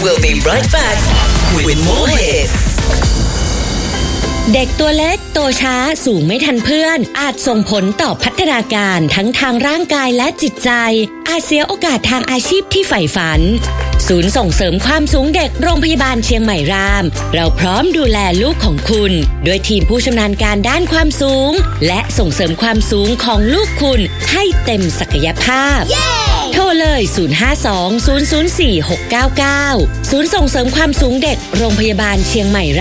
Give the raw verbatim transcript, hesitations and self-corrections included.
We'll be right back with more hits เด็กตัวเล็กโตช้าสูงไม่ทันเพื่อนอาจส่งผลต่อพัฒนาการทั้งทางร่างกายและจิตใจอาจเสียโอกาสทางอาชีพที่ใฝ่ฝันศูนย์ส่งเสริมความสูงเด็กโรงพยาบาลเชียงใหม่รามเราพร้อมดูแลลูกของคุณด้วยทีมผู้ชำนาญการด้านความสูงและส่งเสริมความสูงของลูกคุณให้เต็มศักยภาพ yeah! โทรเลยศูนย์ ห้า สอง ศูนย์ ศูนย์ สี่ หก เก้า เก้าศูนย์ส่งเสริมความสูงเด็กโรงพยาบาลเชียงใหม่